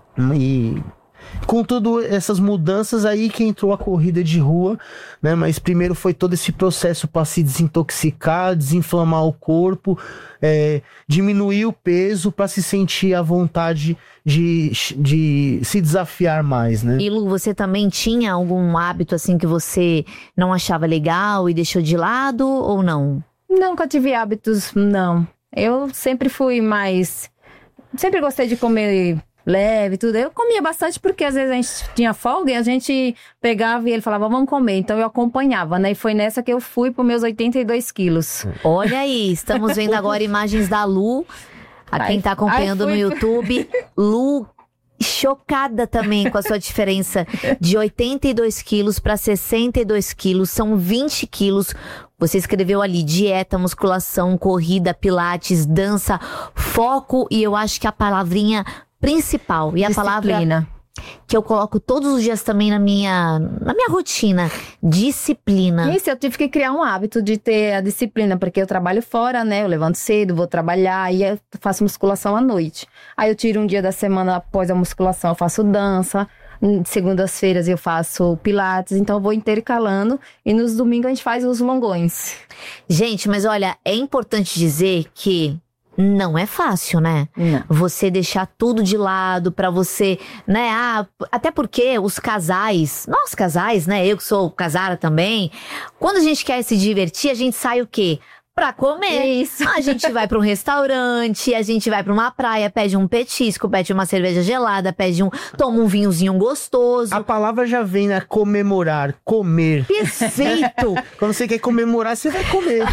E com todas essas mudanças aí que entrou a corrida de rua, né? Mas primeiro foi todo esse processo para se desintoxicar, desinflamar o corpo, diminuir o peso para se sentir à vontade de se desafiar mais, né? E Lu, você também tinha algum hábito assim que você não achava legal e deixou de lado ou não? Nunca tive hábitos, não. Eu sempre fui mais... Sempre gostei de comer leve, tudo. Eu comia bastante porque às vezes a gente tinha folga e a gente pegava e ele falava, vamos comer. Então eu acompanhava, né? E foi nessa que eu fui para os meus 82 quilos. Olha aí, estamos vendo agora imagens da Lu. A quem tá acompanhando no YouTube, Lu chocada também com a sua diferença de 82 quilos para 62 quilos. São 20 quilos. Você escreveu ali dieta, musculação, corrida, pilates, dança, foco e eu acho que a palavrinha principal e a palavra que eu coloco todos os dias também na minha rotina, disciplina. Isso, eu tive que criar um hábito de ter a disciplina, porque eu trabalho fora, né? Eu levanto cedo, vou trabalhar e eu faço musculação à noite. Aí eu tiro um dia da semana após a musculação, eu faço dança. Segundas-feiras eu faço pilates, então eu vou intercalando e nos domingos a gente faz os longões. Gente, mas olha, é importante dizer que não é fácil, né? Não. Você deixar tudo de lado pra você, né? Até porque os casais, nós casais, né? Eu que sou casada também, quando a gente quer se divertir, a gente sai o quê? Pra comer. Isso. A gente vai pra um restaurante, a gente vai pra uma praia, pede um petisco, pede uma cerveja gelada, toma um vinhozinho gostoso. A palavra já vem, né? Comemorar, comer. Perfeito! Quando você quer comemorar, você vai comer.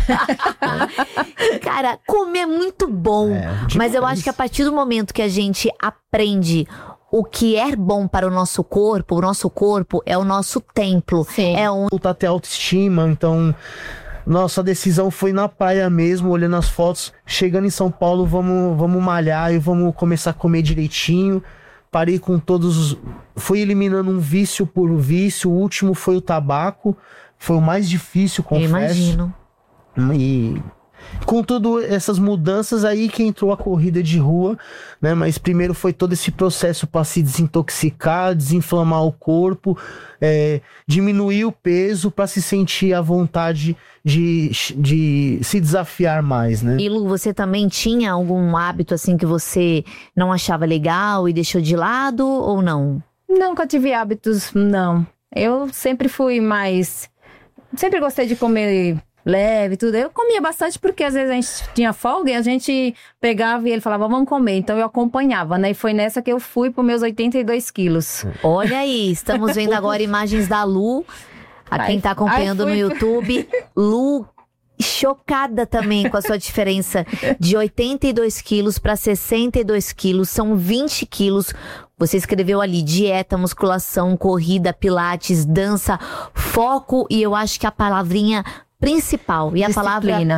Cara, comer é muito bom. Mas eu acho que a partir do momento que a gente aprende o que é bom para o nosso corpo é o nosso templo. Sim. Voltar a ter autoestima, então... Nossa decisão foi na praia mesmo, olhando as fotos. Chegando em São Paulo, vamos malhar e vamos começar a comer direitinho. Parei com todos... Fui eliminando um vício por vício. O último foi o tabaco. Foi o mais difícil, confesso. Imagino. E com todas essas mudanças aí que entrou a corrida de rua, né? Mas primeiro foi todo esse processo para se desintoxicar, desinflamar o corpo, diminuir o peso para se sentir à vontade de se desafiar mais, né? E Lu, você também tinha algum hábito assim que você não achava legal e deixou de lado ou não? Nunca tive hábitos, não. Eu sempre fui mais... Sempre gostei de comer leve, tudo. Eu comia bastante porque às vezes a gente tinha folga e a gente pegava e ele falava, vamos comer. Então eu acompanhava, né? E foi nessa que eu fui para os meus 82 quilos. Olha aí, estamos vendo agora imagens da Lu. A quem tá acompanhando no YouTube, Lu chocada também com a sua diferença de 82 quilos para 62 quilos. São 20 quilos. Você escreveu ali dieta, musculação, corrida, pilates, dança, foco e eu acho que a palavrinha principal e a palavra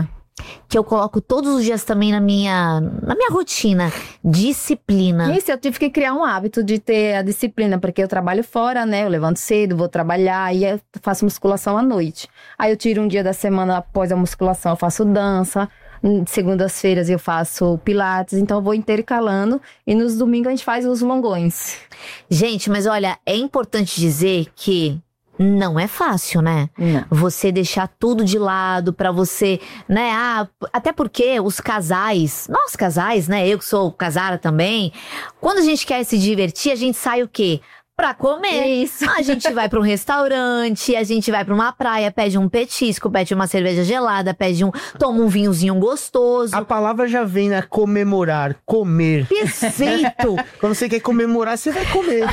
que eu coloco todos os dias também na minha rotina. Disciplina. Isso, eu tive que criar um hábito de ter a disciplina, porque eu trabalho fora, né? Eu levanto cedo, vou trabalhar e eu faço musculação à noite. Aí eu tiro um dia da semana após a musculação, eu faço dança. Segundas-feiras eu faço pilates, então eu vou intercalando. E nos domingos a gente faz os longões. Gente, mas olha, é importante dizer que não é fácil, né? Não. Você deixar tudo de lado pra você, né? Até porque os casais, nós casais, né? Eu que sou casada também, quando a gente quer se divertir, a gente sai o quê? Pra comer. Isso. A gente vai pra um restaurante, a gente vai pra uma praia, pede um petisco, pede uma cerveja gelada, toma um vinhozinho gostoso. A palavra já vem, né? Comemorar, comer. Perfeito! Quando você quer comemorar, você vai comer.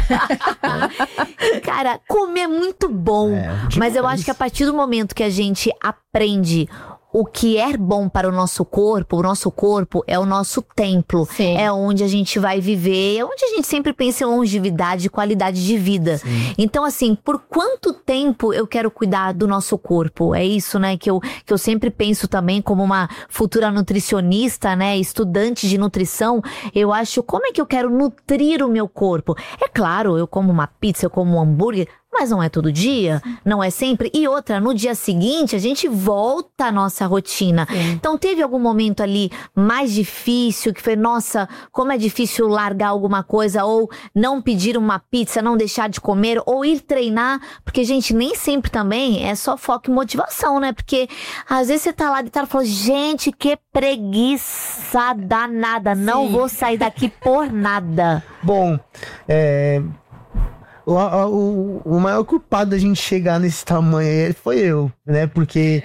Cara, comer é muito bom. Mas eu acho que a partir do momento que a gente aprende o que é bom para o nosso corpo é o nosso templo. Sim. É onde a gente vai viver, é onde a gente sempre pensa em longevidade e qualidade de vida. Sim. Então, assim, por quanto tempo eu quero cuidar do nosso corpo? É isso, né, que eu sempre penso também como uma futura nutricionista, né, estudante de nutrição. Eu acho, como é que eu quero nutrir o meu corpo? É claro, eu como uma pizza, eu como um hambúrguer, mas não é todo dia, não é sempre. E outra, no dia seguinte, a gente volta à nossa rotina. Sim. Então, teve algum momento ali mais difícil, que foi, nossa, como é difícil largar alguma coisa, ou não pedir uma pizza, não deixar de comer, ou ir treinar. Porque, gente, nem sempre também é só foco e motivação, né? Porque, às vezes, você tá lá deitado e fala, gente, que preguiça danada, não vou sair daqui por nada. Bom, o maior culpado da gente chegar nesse tamanho aí foi eu, né? Porque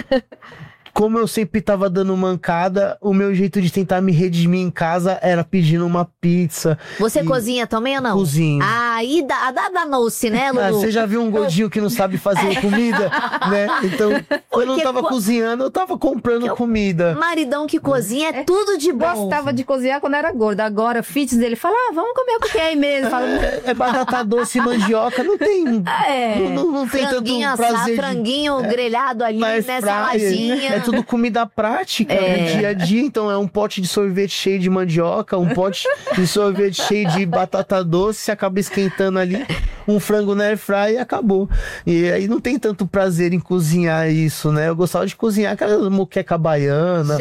como eu sempre tava dando mancada, o meu jeito de tentar me redimir em casa era pedindo uma pizza. Você cozinha também ou não? Cozinho. Aí danou-se, né, Lulu? Você já viu um gordinho que não sabe fazer comida, né? Então, quando eu não tava cozinhando, eu tava comprando comida. Maridão que cozinha é tudo de bom. Gostava de cozinhar quando era gorda. Agora, fitness dele fala, vamos comer o que é aí mesmo. Fala, É batata doce e mandioca, não tem... Não tem tanto prazer. Franguinho grelhado ali, né, saladinha. É tudo comida prática no dia a dia. Então é um pote de sorvete cheio de mandioca, um pote de sorvete cheio de batata doce, você acaba esquentando ali um frango na airfryer e acabou. E aí não tem tanto prazer em cozinhar isso, né? Eu gostava de cozinhar aquela moqueca baiana,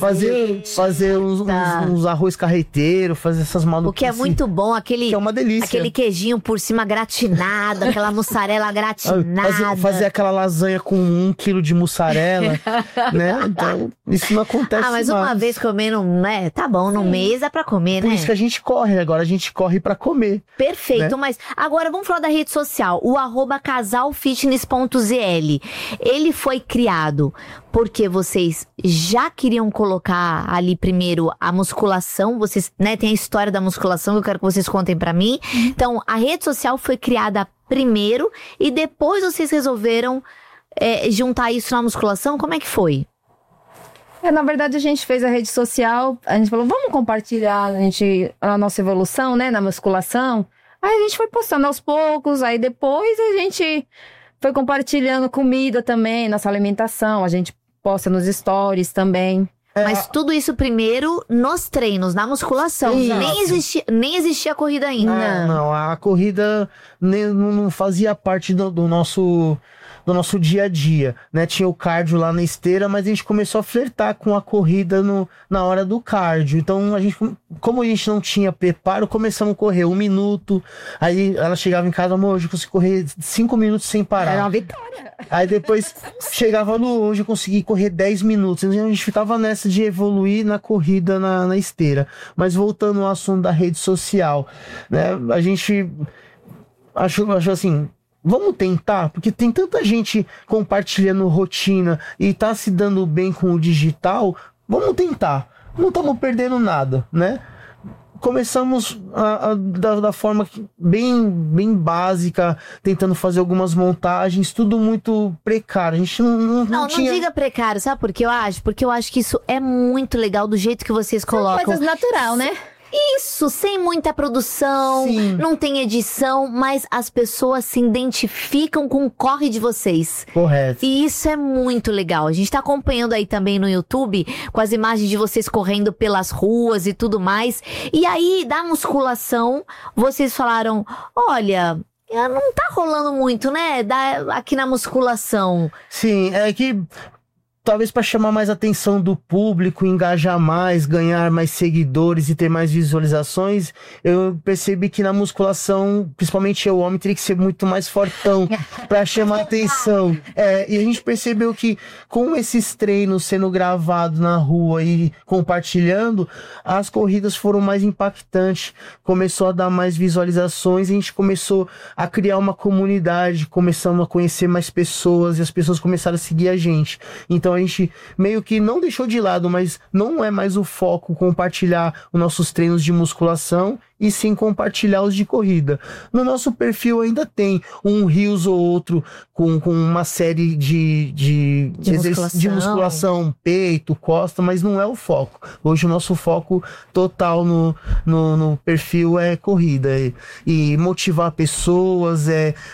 fazer uns arroz carreteiro, fazer essas maluquices. O que é muito bom, que é uma delícia. Aquele queijinho por cima gratinado, aquela mussarela gratinada. Fazer aquela lasanha com 1 quilo de mussarela, né? Então, isso não acontece mais. Mas uma vez comendo, né? Tá bom, no mês é pra comer, né? Por isso que a gente corre, agora a gente corre pra comer. Perfeito, né? Mas agora vamos falar da rede social, o @casalfitness.zl. Ele foi criado porque vocês já queriam colocar ali primeiro a musculação, vocês, né, tem a história da musculação que eu quero que vocês contem pra mim. Então, a rede social foi criada primeiro e depois vocês resolveram juntar isso na musculação. Como é que foi? Na verdade, a gente fez a rede social, a gente falou, vamos compartilhar a nossa evolução, né, na musculação. Aí a gente foi postando aos poucos, aí depois a gente foi compartilhando comida também, nossa alimentação, a gente posta nos stories também. Mas tudo isso primeiro nos treinos, na musculação. Nem existia a corrida ainda. Não, a corrida não fazia parte do nosso dia a dia, né? Tinha o cardio lá na esteira, mas a gente começou a flertar com a corrida na hora do cardio. Então, como a gente não tinha preparo, começamos a correr 1 minuto. Aí ela chegava em casa, amor, hoje eu consegui correr 5 minutos sem parar. Era uma vitória. Aí depois chegava hoje eu consegui correr 10 minutos. Então, a gente ficava nessa de evoluir na corrida na esteira. Mas voltando ao assunto da rede social, né? A gente achou assim... Vamos tentar, porque tem tanta gente compartilhando rotina e tá se dando bem com o digital. Vamos tentar. Não estamos perdendo nada, né? Começamos da forma bem básica, tentando fazer algumas montagens, tudo muito precário. A gente não tinha... Não diga precário, sabe por que eu acho? Porque eu acho que isso é muito legal do jeito que vocês colocam. São coisas natural, né? Isso, sem muita produção, Sim. não tem edição, mas as pessoas se identificam com o corre de vocês. Correto. E isso é muito legal. A gente tá acompanhando aí também no YouTube, com as imagens de vocês correndo pelas ruas e tudo mais. E aí, da musculação, vocês falaram, olha, não tá rolando muito, né? Aqui na musculação. Sim, é que talvez para chamar mais atenção do público, engajar mais, ganhar mais seguidores e ter mais visualizações, eu percebi que na musculação, principalmente o homem, teria que ser muito mais fortão para chamar atenção. E a gente percebeu que com esses treinos sendo gravados na rua e compartilhando, as corridas foram mais impactantes, começou a dar mais visualizações, e a gente começou a criar uma comunidade, começamos a conhecer mais pessoas e as pessoas começaram a seguir a gente. Então a gente meio que não deixou de lado, mas não é mais o foco compartilhar os nossos treinos de musculação, e sim compartilhar os de corrida. No nosso perfil ainda tem um reels ou outro com uma série de musculação, peito, costa, mas não é o foco. Hoje o nosso foco total no perfil é corrida e motivar pessoas,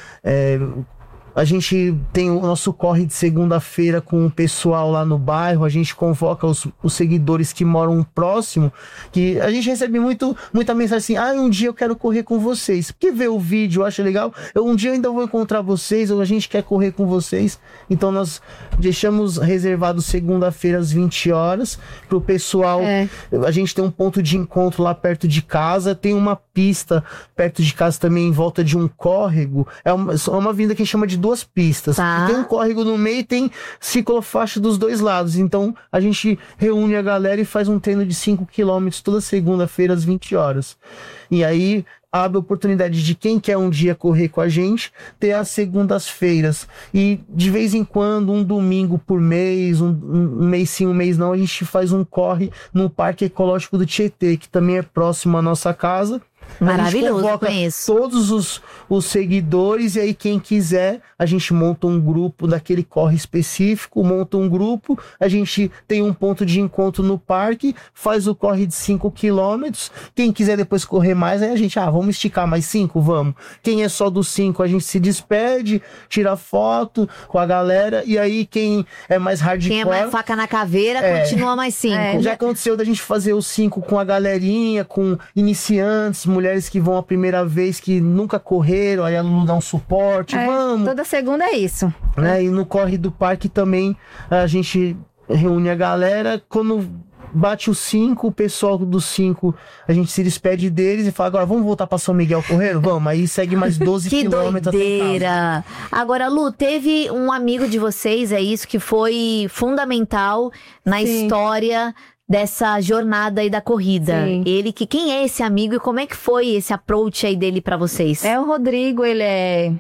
a gente tem o nosso corre de segunda-feira com o pessoal lá no bairro, a gente convoca os seguidores que moram próximo, que a gente recebe muita mensagem assim, um dia eu quero correr com vocês, porque vê o vídeo, acha legal, um dia eu ainda vou encontrar vocês, ou a gente quer correr com vocês, então nós deixamos reservado segunda-feira às 20 horas, pro pessoal, a gente tem um ponto de encontro lá perto de casa, tem uma pista perto de casa também, em volta de um córrego, é uma avenida que a gente chama de 2 pistas. Tá. Tem um córrego no meio e tem ciclofaixa dos 2 lados. Então a gente reúne a galera e faz um treino de 5 km toda segunda-feira às 20 horas. E aí abre a oportunidade de quem quer um dia correr com a gente, ter as segundas-feiras. E de vez em quando, um domingo por mês, um mês sim, um mês não, a gente faz um corre no Parque Ecológico do Tietê, que também é próximo à nossa casa. Maravilhoso, conheço. Todos os seguidores, e aí quem quiser, a gente monta um grupo daquele corre específico, monta um grupo, a gente tem um ponto de encontro no parque, faz o corre de 5 km, quem quiser depois correr mais, aí a gente, vamos esticar mais 5, vamos. Quem é só dos 5, a gente se despede, tira foto com a galera, e aí quem é mais hardcore... Quem é mais faca na caveira, continua mais 5. Já aconteceu da gente fazer os 5 com a galerinha, com iniciantes, mulheres que vão a primeira vez, que nunca correram, aí a Lulu dá um suporte, vamos. Toda segunda é isso. E no corre do parque também, a gente reúne a galera, quando bate os 5, o pessoal dos 5, a gente se despede deles e fala, agora vamos voltar pra São Miguel correndo? Vamos, aí segue mais 12 que quilômetros. doideira! Agora, Lu, teve um amigo de vocês, que foi fundamental na história dessa jornada aí da corrida. Sim. Quem é esse amigo e como é que foi esse approach aí dele pra vocês? É o Rodrigo, ele é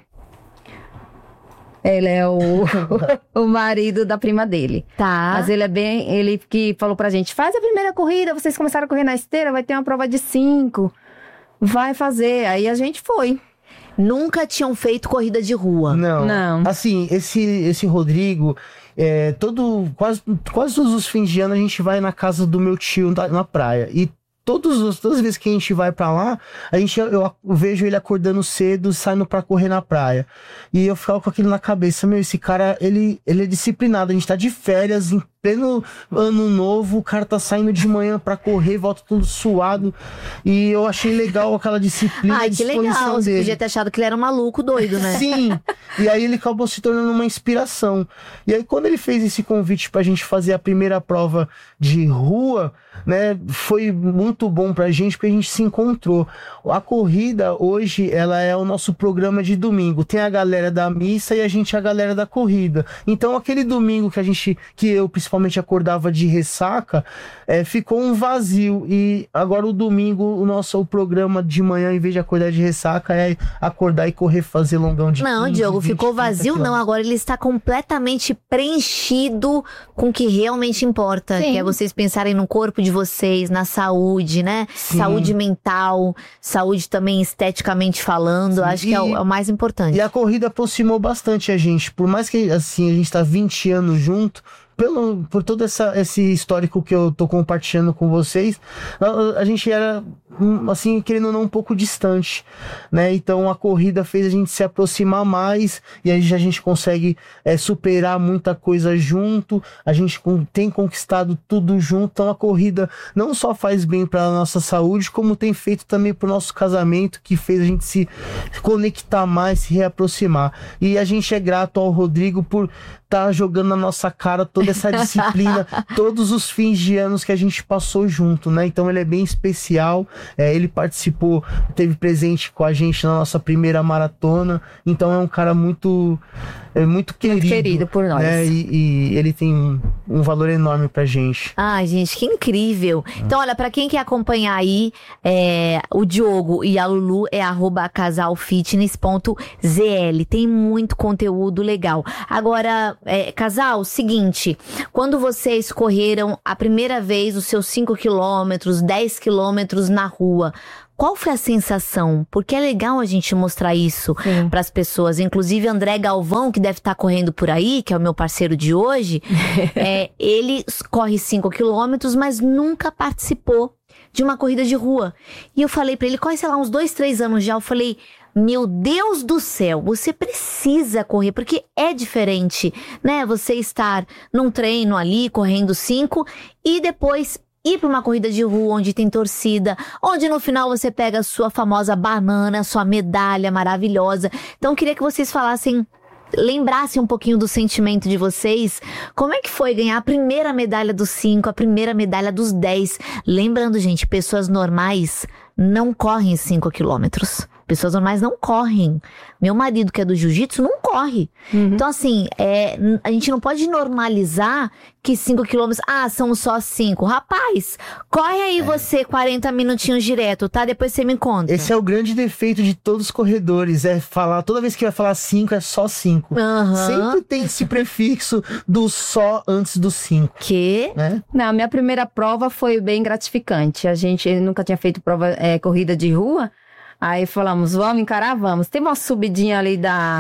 o marido da prima dele. Tá. Mas ele que falou pra gente, faz a primeira corrida, vocês começaram a correr na esteira, vai ter uma prova de 5. Vai fazer. Aí a gente foi. Nunca tinham feito corrida de rua? Não. Assim, esse Rodrigo, quase todos os fins de ano a gente vai na casa do meu tio na praia. E todas as vezes que a gente vai pra lá, eu vejo ele acordando cedo, saindo pra correr na praia. E eu ficava com aquilo na cabeça, esse cara, ele é disciplinado, a gente tá de férias, em pleno ano novo, o cara tá saindo de manhã pra correr, volta tudo suado. E eu achei legal aquela disciplina. Ai, que legal, você podia ter achado que ele era um maluco doido, né? Sim, e aí ele acabou se tornando uma inspiração. E aí quando ele fez esse convite pra gente fazer a primeira prova de rua, né, foi muito bom pra gente, porque a gente se encontrou. A corrida hoje, ela é o nosso programa de domingo. Tem a galera da missa e a galera da corrida. Então aquele domingo que eu principalmente acordava de ressaca, ficou um vazio. E agora o domingo, o programa de manhã, em vez de acordar de ressaca, é acordar e correr, fazer longão de 15, Diogo, 20, ficou vazio não. Agora ele está completamente preenchido com o que realmente importa. Sim. Que é vocês pensarem no corpo de vocês, na saúde, né? Sim. Saúde mental, saúde também esteticamente falando. Acho que é o mais importante. E a corrida aproximou bastante a gente. Por mais que assim, a gente tá 20 anos junto, por todo esse histórico que eu tô compartilhando com vocês, a gente era assim, querendo ou não, um pouco distante, né? Então a corrida fez a gente se aproximar mais e aí a gente consegue superar muita coisa junto, a gente tem conquistado tudo junto. Então a corrida não só faz bem para a nossa saúde, como tem feito também para o nosso casamento, que fez a gente se conectar mais, se reaproximar. E a gente é grato ao Rodrigo por estar jogando na nossa cara toda essa disciplina, todos os fins de anos que a gente passou junto, né? Então ele é bem especial, ele participou, teve presente com a gente na nossa primeira maratona, então é um cara muito querido. Muito querido por nós. Né? E ele tem um valor enorme pra gente. Ai, gente, que incrível. Então, olha, pra quem quer acompanhar aí, o Diogo e a Lulu é @casalfitness.zl. Tem muito conteúdo legal. Agora, casal, seguinte, quando vocês correram a primeira vez os seus 5 quilômetros, 10 quilômetros na rua, qual foi a sensação? Porque é legal a gente mostrar isso para as pessoas. Inclusive, André Galvão, que deve estar correndo por aí, que é o meu parceiro de hoje, ele corre 5 quilômetros, mas nunca participou de uma corrida de rua. E eu falei para ele, corre, sei lá, uns 2, 3 anos já. Eu falei, meu Deus do céu, você precisa correr, porque é diferente, né? Você estar num treino ali, correndo 5, e depois ir para uma corrida de rua onde tem torcida, onde no final você pega a sua famosa banana, sua medalha maravilhosa. Então eu queria que vocês falassem, lembrassem um pouquinho do sentimento de vocês. Como é que foi ganhar a primeira medalha dos 5, a primeira medalha dos 10? Lembrando, gente, pessoas normais não correm 5 quilômetros. Pessoas normais não correm. Meu marido, que é do jiu-jitsu, não corre. Então, assim, a gente não pode normalizar que 5 quilômetros, são só 5. Rapaz, corre aí você 40 minutinhos direto, tá? Depois você me conta. Esse é o grande defeito de todos os corredores, falar, toda vez que vai falar 5, é só 5. Sempre tem esse prefixo do só antes do 5. Que? Não, minha primeira prova foi bem gratificante. A gente nunca tinha feito corrida de rua. Aí falamos, vamos encarar, vamos. Tem uma subidinha ali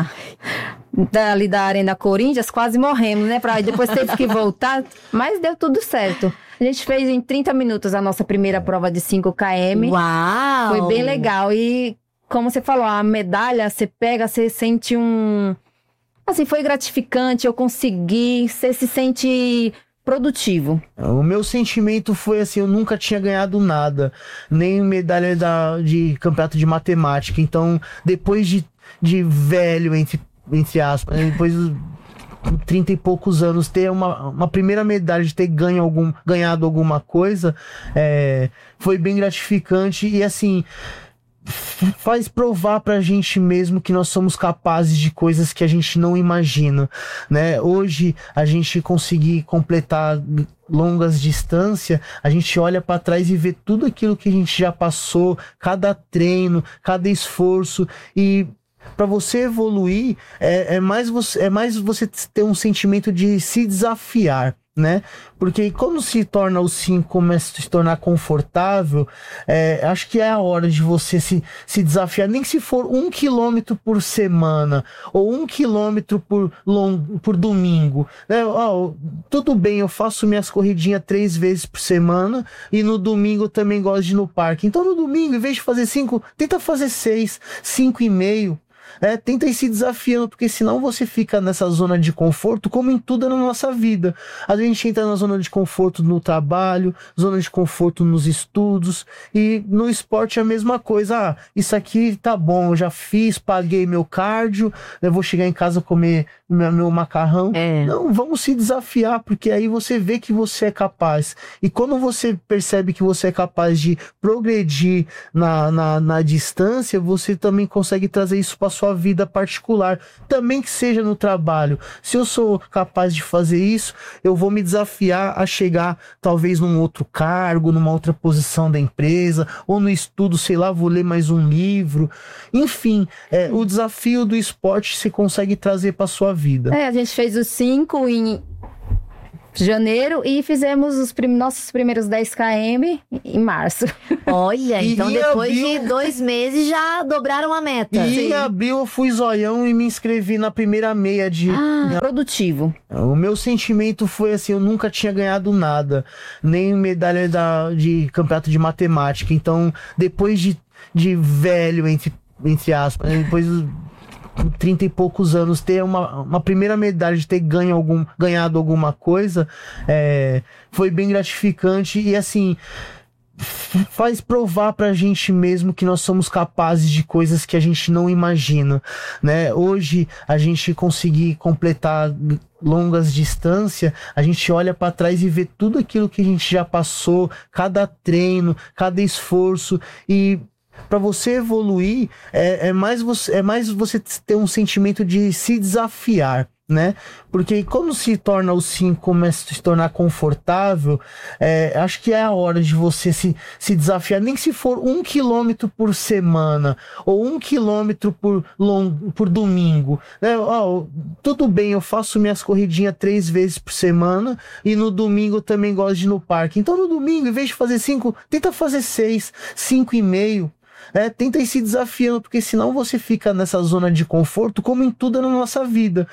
ali da Arena Corinthians, quase morremos, né? Depois teve que voltar, mas deu tudo certo. A gente fez em 30 minutos a nossa primeira prova de 5 km. Uau! Foi bem legal. E como você falou, a medalha, você pega, você sente assim, foi gratificante, eu consegui, você se sente produtivo. O meu sentimento foi assim, eu nunca tinha ganhado nada, nem medalha de campeonato de matemática. Então, depois de velho, entre aspas, depois dos 30 e poucos anos, ter uma primeira medalha, de ter ganhado alguma coisa, foi bem gratificante. E assim, faz provar pra gente mesmo que nós somos capazes de coisas que a gente não imagina, né? Hoje, a gente conseguir completar longas distâncias, a gente olha pra trás e vê tudo aquilo que a gente já passou, cada treino, cada esforço, e para você evoluir, é mais você ter um sentimento de se desafiar, né? Porque quando se torna o 5, começa a se tornar confortável, acho que é a hora de você se desafiar, nem se for 1 quilômetro por semana, ou 1 quilômetro por domingo, né? Tudo bem, eu faço minhas corridinhas 3 vezes por semana, e no domingo eu também gosto de ir no parque. Então no domingo, em vez de fazer 5, tenta fazer 6, 5,5. Tenta ir se desafiando, porque senão você fica nessa zona de conforto, como em tudo na nossa vida. A gente entra na zona de conforto no trabalho, zona de conforto nos estudos, e no esporte é a mesma coisa. Isso aqui tá bom, eu já fiz, paguei meu cardio, eu vou chegar em casa comer meu macarrão. Não, vamos se desafiar, porque aí você vê que você é capaz. E quando você percebe que você é capaz de progredir na distância, você também consegue trazer isso para sua vida particular, também que seja no trabalho. Se eu sou capaz de fazer isso, eu vou me desafiar a chegar talvez num outro cargo, numa outra posição da empresa, ou no estudo, sei lá, vou ler mais um livro. Enfim, o desafio do esporte você consegue trazer para sua vida. A gente fez os 5 em janeiro e fizemos os nossos primeiros 10 km em março. Olha, E então em depois abril- de 2 meses já dobraram a meta. E em abril eu fui zoião e me inscrevi na primeira meia de... Produtivo. O meu sentimento foi assim, eu nunca tinha ganhado nada, nem medalha de campeonato de matemática. Então, depois de velho, entre aspas, né, depois dos 30 e poucos anos, ter uma primeira medalha, de ter ganhado alguma coisa, foi bem gratificante e assim... faz provar pra gente mesmo que nós somos capazes de coisas que a gente não imagina, né? Hoje, a gente conseguir completar longas distâncias, a gente olha pra trás e vê tudo aquilo que a gente já passou, cada treino, cada esforço, e para você evoluir, é mais você ter um sentimento de se desafiar, né? Porque quando se torna o 5, começa a se tornar confortável, acho que é a hora de você se desafiar, nem que se for 1 quilômetro por semana ou 1 quilômetro por domingo, né? Tudo bem, eu faço minhas corridinhas 3 vezes por semana e no domingo eu também gosto de ir no parque. Então no domingo, em vez de fazer 5, tenta fazer 6, 5,5. Tenta ir se desafiando, porque senão você fica nessa zona de conforto, como em tudo na nossa vida.